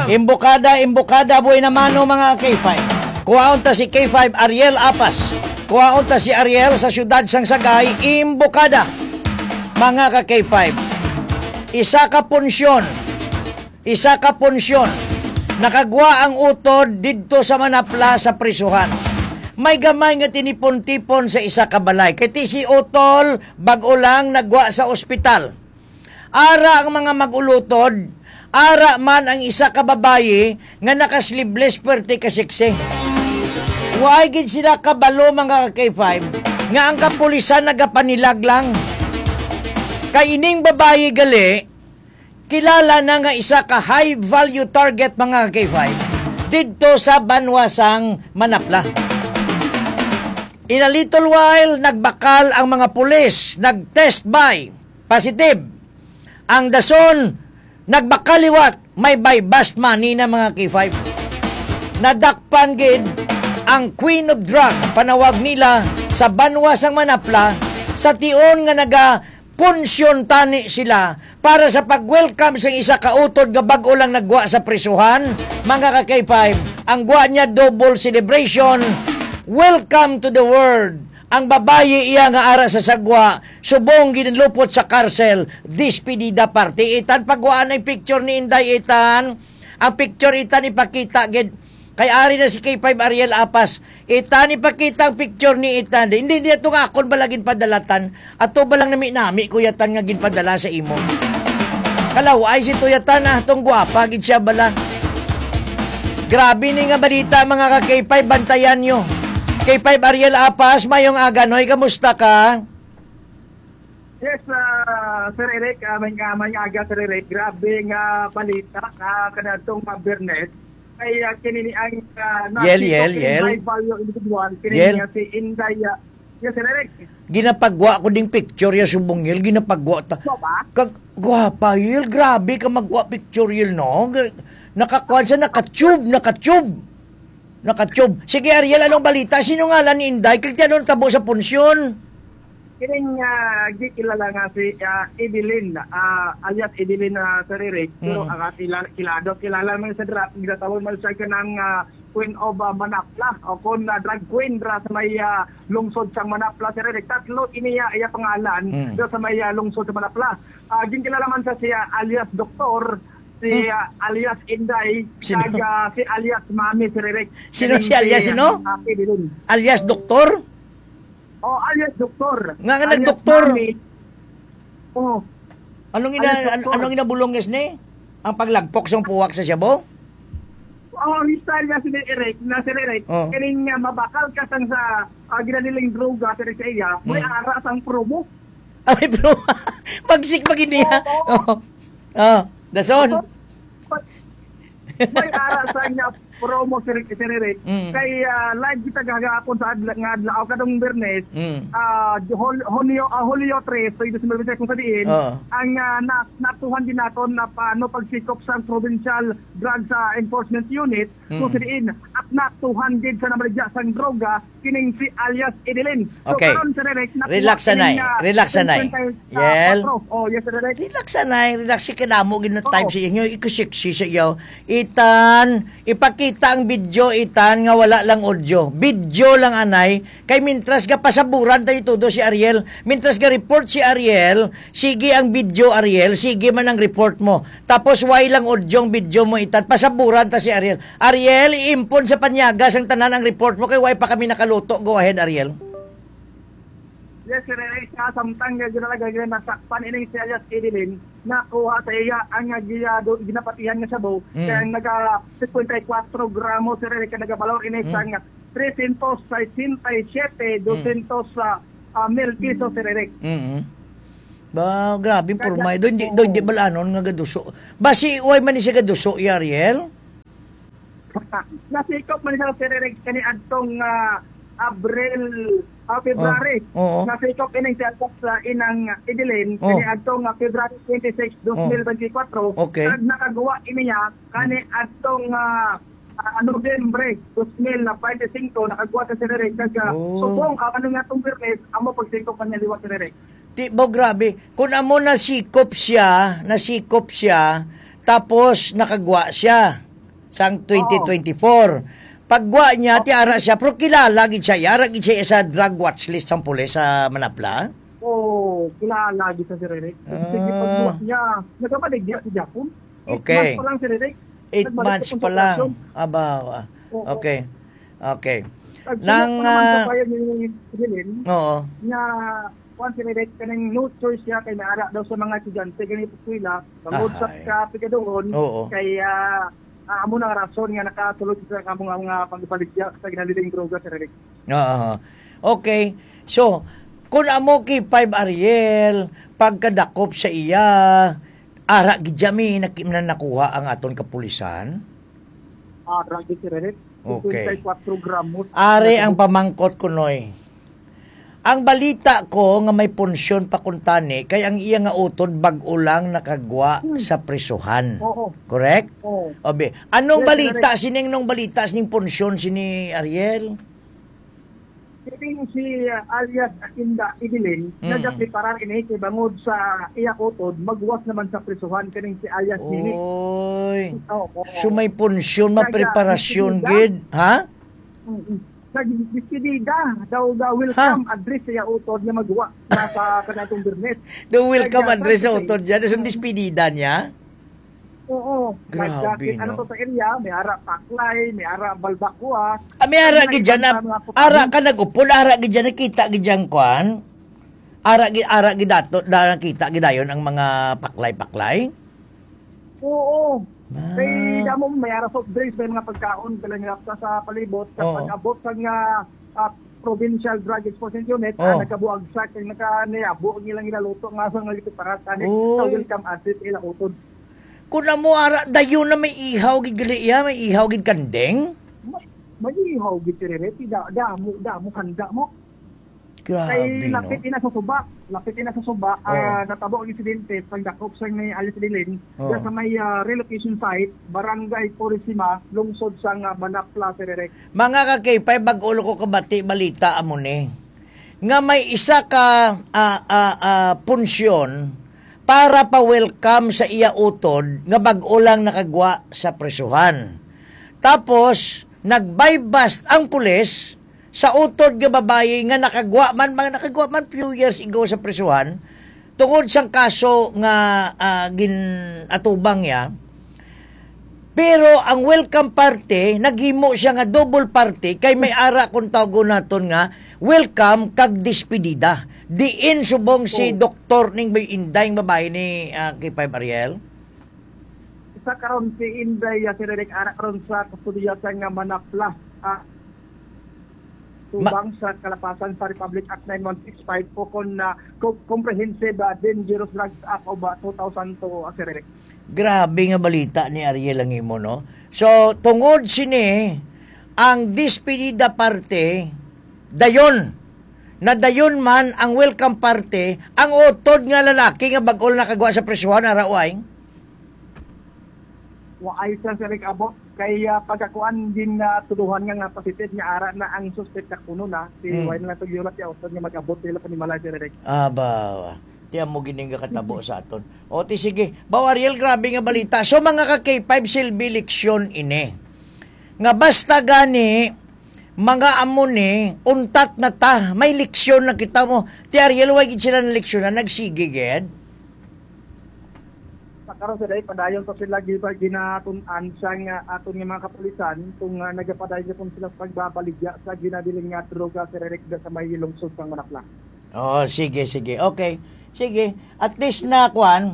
Imbokada buhay na mano mga K5. Kuhaon ta si K5 Ariel Apas. Kuhaon ta si Ariel sa siyudad sang Sagay, imbokada. Mga ka K5. Isa ka punsyon. Nakagwa ang utod didto sa Manapla sa prisuhan. May gamay nga tinipon-tipon sa isa ka balay. Kiti si utol bag-o lang nagwa sa ospital. Ara ang mga magulutod, ara man ang isa ka babayi nga nakaslibless perte kasikse. Why gid sila kabalo mga K5 nga ang kapulisan nagapanilag lang. Kay ining babayi gali, kilala na nga isa ka high value target mga K5 didto sa Banwasang Manapla. In a little while, nagbakal ang mga pulis, nag-test by, positive. Ang dason, nagbakaliwat, may by bust money na mga K5. Nadakpan gid ang Queen of Drug, panawag nila sa Banwasang Manapla, sa tion nga punsyon tani sila para sa pag-welcome sa isa kautod nga bag-o lang nagwa sa prisuhan. Mga ka-K5, ang gwa niya double celebration. Welcome to the world. Ang babayi iya nga ara sa sagwa, subong ginlupot sa karsel, despedida party. Itan pagwaan ay picture ni Inday Itan. Ang picture Itan ipakita gid kay ari na si K5 Ariel Apas. Itan ipakita ang picture ni Itan. Hindi ito nga akon balagin padalatan. Ato balang nami kuya Tan nga ginpadala sa imo. Kalaw ay si Tuyatan na tong gwapa gid siya bala. Grabe ni nga balita mga ka-K5, bantayan nyo. K5 Ariel Apas, mayong aganoy, kamusta ka? Yes, Sir Eric, may aga Sir Eric, grabe nga balita kanadtong Bernet. Ay kinini ang Yel. high value individual, kinini si Inday. Yes, Sir Eric. Ginapagwa ko ding picture ya subong Yel, ginapagwa ta. Kagwapa Yel, grabe ka magwa picture Yel, no? Nakakuan sa nakatube. Sige Ariel, anong balita? Sino nga lang ni Inday? Kaya anong tabo sa punsyon? Kining kilala nga si Evelyn, alias Evelyn Sir Eric. Pero kilala man sa drop, ginatawag man siya ka ng Queen of Manapla o kung drag queen sa may lungsod sa Manapla, Sir Eric. Tatlo iniya pangalan sa may lungsod sa Manapla. Ginkilala man siya alias Doktor, si alias Inday, si alias Mami, Sir Eric. Sino si alias sino? Alias Doktor? Alias Doktor. Nga nag-doktor. Oh. Anong inabulong ni? Ang paglagpok sa puwak sa Shabu? Style nga si Eric, kining mabakal ka sa ginaniling droga sa iya, may aras ang promo. May promo. Magsik maginiya. Dason. May aras sa niya promo si Eric. Kay live kita gagapon sa adlaw kadong Bernes. Hulyo 3, so ito simulbisa kung sabihin, ang natuhan din naton na paano pagsikop sa Provincial Drugs Enforcement Unit, kung sabihin, at natuhan din sa namarigya sa droga, kining si alias Edelin. Okay. So, karon, Sir Eric, relax sanay. Yel. Yes, Sir Eric. Relax si kanamo gina type sa inyo, ikusiksi sa iyo. Itan, ipakita ang video Itan nga wala lang audio. Video lang anay, kay mintras ga pasaburan tayo todo si Ariel. Mintras ga report si Ariel, sige ang video Ariel, sige man ang report mo. Tapos why lang audio ang video mo Itan, pasaburan ta si Ariel. Ariel, iimpon sa panyagas ang tanan ang report mo, kay why pa kami nakaluto. Go ahead Ariel. Yes, Sir Eric, samtang ginalaga nasakpan ining si alias Edelin, nakuha sa iya ang ginapatihan nga sabaw, kaya naga 54 gramo, Sir Eric, nagabalor ining sang 367, 200 mil piso, Sir Eric. Ba, grabe pormay. Doon di balanon nga gaduso. Ba si uy man ni siya gaduso, Ariel? Nasikop man siya, Sir Eric, kani adtong February. Nasikop ining siya sa inang Edelin, kani adtong February 26, 2024. Okay. Nakagawa niya kani adtong Nobyembre 2025 nakagawa sa Sir Eric. Subong ano nga itong Bernes, amo pagsikop man niya liwat, Sir Eric. Grabe. Kung amo nasikop siya, tapos nakagwa siya. sang 2024. Pagwa niya, tiara siya, pero kilala gid siya, yara gid siya sa drug watch list sang pulis sa Manapla. Kilala lagi sa Sir Eric. Sige, Ah. pagbuhat niya, nagkabaligya sa Japon. 8 Okay. months pa lang, Sir Eric. 8 Nagbalik months sa pa lang. konsultasyon. Aba, Oo. okay. Okay. Nang, Nang, sa bayan ni Pilin, oo. na kung Sir Eric, kanang no choice siya kay naara daw sa mga estudyante ganito eskwela, pangod sa Ay. kapika doon, Oo. kay amo na rason nga nakasulod sa kamong mga pagbaligya sa ginaliling droga, Sir Eric. Oo. Okay. So, kung amo kay 5 Ariel, pagkadakop sa iya, ara gidyami na nakuha ang aton kapulisan. Drug Sir Eric. Okay. 24 gramos. Are ang pamangkot ko noy. Ang balita ko nga may punsyon pa kuntani kay ang iya nga utod bag-o lang nakagwa sa prisuhan. Oo. Correct? Oo. Obe, anong Yes, balita sining nung balita sining punsyon sini Ariel? Sining si alias Akinda Idilin, nagkapreparar ini kay bangod sa iya utod, magwas naman sa prisuhan kaning si alias Nini. Oy. Oo. So may punsyon, mapreparasyon Kaya, gid, ha? Nagdispedida daw welcome address sa iya utod nga magwa sa kanatong Bernet. The welcome Kaya, address sa kasi- utod dyan. Sa despedida niya. Oo. Grabe, Ano no? to sa area, may ara Paklay, may ara Balbakua. May ara gid dyan na, ara ka nag-upol, ara gid dyan, nakita gid dyan, kwan. Ara gid dato, nakita gid dayon ang mga paklay-paklay. Oo. Ah. Kay damo may ara soft drinks, may mga pagkaon kailangan sa palibot sa Oo. pag-abot sa nga provincial drug enforcement unit, Oo. nagkabuag sa kay naka-niabo nilang ilaluto nga sa nga para tani Oy. sa welcome address ila utod. Kung mo ara, dayon na may ihaw gid gali iya, may ihaw gid kandeng. Magihaw gid tireti damo handa mo. Grabe, Kay no? lapit ina sa suba, natabo ang insidente pagdakop sa may Alice Dilin, Oo. sa may relocation site, Barangay Purisima, lungsod sa Manapla, Sir Eric. Mga ka-K5, bag-ulo ko kabati, balita amo ni. Nga may isa ka punsyon para pa-welcome sa iya utod nga bag-o lang nakagwa sa presuhan. Tapos, nag-bypass ang pulis sa utod nga babae nga nakagwa man few years ago sa presuhan tungod sang kaso nga ginatubang ya. Pero ang welcome party, naghimo siya nga double party kay may ara kung tawgo naton nga welcome kag despedida. Diin subong si Dr. Ning Bay Inday ang babae ni K5 Ariel. Isa karon si Inday, Sir Eric, ara karon sa kustodiya sa nga Manapla. Tubang sa kalapasan sa Republic Act 9165 po kon Comprehensive Dangerous Drugs Act of 2002, Sir Eric. Grabe nga balita ni Ariel ang imo, no? So, tungod sini, ang despedida party, dayon man ang welcome party, ang utod nga lalaki nga bag-ol nakagwa sa presuhan, araw-ay. Waay sa Sir Eric abot kay pagkakuan din tuluhan nga positive nga ara na ang suspect na kuno na si Wayne na tugyulat ya usod nga mag-abot nila pa ni Malay, Sir Eric. Aba, tiyan mo gining katabo sa aton. O, ti sige. Baw, Ariel, grabe nga balita. So, mga ka-K5 silbi leksyon ini. Nga basta gani, mga amo ni, untat na ta, may leksyon na kita mo. Ti Ariel, wag sila na leksyon na nagsigiged. Karon Sir Eric, padayon pa sila ginatun-an sa nga aton nga mga kapulisan kung nagapadayon po sila sa pagbabaligya sa ginabiling nga droga, Sir Eric, sa may lungsod ng Manapla. Oh, sige. Okay. Sige. At least na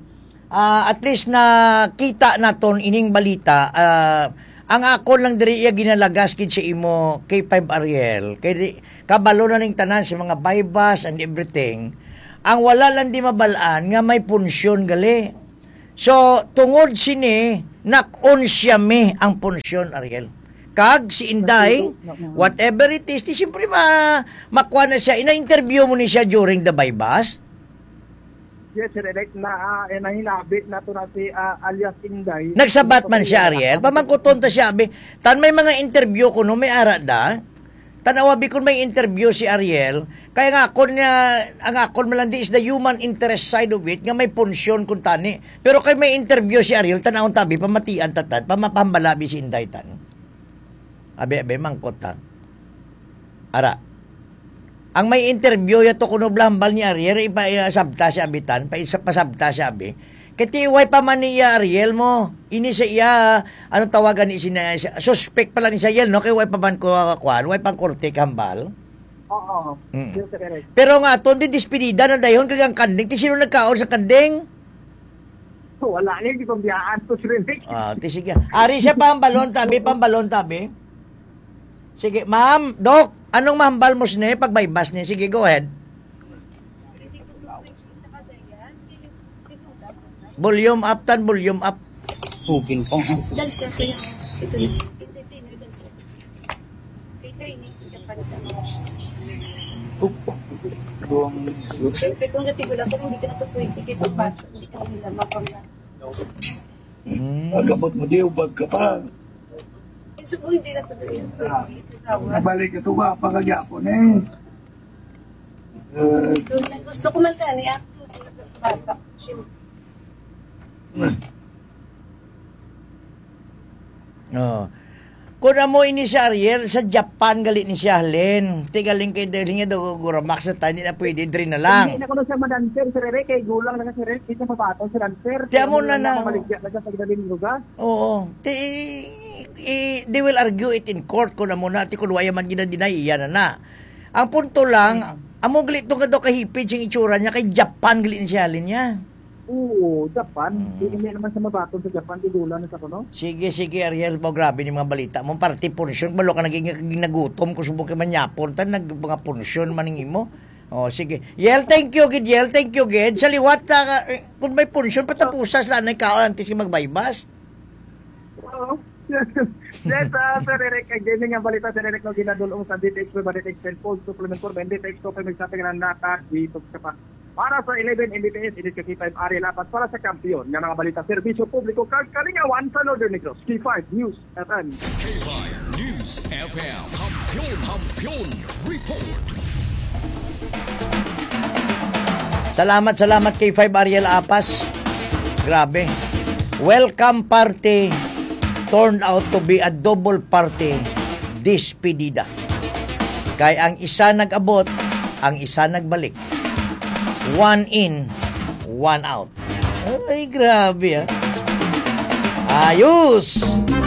kita naton ining balita. Ang ako lang diri iya ginalagas kid sa imo K5 Ariel. Kay kabalo na ning tanan sa mga bypass and everything. Ang wala lang di mabalaan nga may punsyon gali. So, tungod sini, nak-on siya ang punsyon, Ariel. Kag, si Inday, whatever it is, di siyempre makuha na siya. Ina-interview mo ni siya during the bypass. Yes, Sir Eric, hinabi na to na si alias Inday. Nagsabat man siya, Ariel. Pamangkuton ta siya, abi. Tan may mga interview ko no, may ara da. Tanawabi kung may interview si Ariel, kaya nga ako niya, ang akon malandi is the human interest side of it, nga may punsyon kung tani. Pero kay may interview si Ariel, tanawon tabi, pamatian tatan, pamapambalabi si Inday tan. Abe, mangkot ta. Ara, ang may interview yato kuno blambal ni Ariel, sabta si abitan, pasabta si abi. Katiway pa man niya Ariel mo. Ini sa iya, anong tawagan ni sina, suspect pala ni sa Ariel, no? Kay way pa man ko kwan, way pang korte kambal. Oo. Mm. Yes, Sir Eric. Pero nga, ton di dispedida na dayon kagang kanding. Ti sino nagkaon sa kanding? So, wala niya, hindi pambiyaan to, Sir Eric. Ah, ti sige. Ari siya pambalon tabi. Sige, ma'am, Dok, anong mahambal mo sine pag bypass niya? Sige, go ahead. Volume up tan, volume up. Hugin po. Dancer ko yung ito na entertainer dancer. Kay training ko siya palitan. Siyempre kung natigula ko hindi ka na pwede kay pagbato, hindi ka nila mapangga. Agabot mo di, ubag ka pa. So kung hindi na tuloy yun, Nabalik ito ba, pagkagyapon eh. gusto ko man sana i-acto bata. Siyempre. Oh. Kung mo ini si Ariel, sa Japan galit ni siya, Len. Tigaling kay Deling niya, guramax sa tayo, na pwede drin na lang. Hindi na ko na siya madanser, Sir Eric, kay gulang na Sir Eric, hindi siya mabato, Sir Dancer. Tiyan mo na na. Maligya na siya sa gadaling lugar. Oo. They will argue it in court kung na muna. Ti kung waya man ginadinay, iyan na. Ang punto lang, among galit nga daw kahipid yung itsura niya, kay Japan galit ni siya, Len niya. Oo, Japan. Hindi naman siya mabato sa Japan, di gulang na sa kuno. Sige, Ariel, po, grabe ni mga balita mo. Party punsyon, balo ka naging nagutom, kung subong kay manyapon, tan mga punsyon maningin mo. Oh, sige. Yel, thank you, Gid. Sa liwat, kung may punsyon, patapusas lang, antis yung magbaybas. Oo. Yes, Sir Eric, ang gaming ang balita, Sir Eric, no ginadulong sa DTX po, DTX Telfos, Supplement 4, DTX po, nagsaping ng nata, dito sa pa. Para sa 11 MBPS, init ka K5 Ariel Apat, para sa kampiyon ng mga balita, serbisyo publiko, kalingawan sa Northern Negros, K5 News FM. K5 News FM. Kampiyon Report. Salamat kay 5 Ariel Apas. Grabe. Welcome party turned out to be a double party despedida. Kaya ang isa nag-abot, ang isa nagbalik. One in, one out. Ay, grabe ah. Ayos!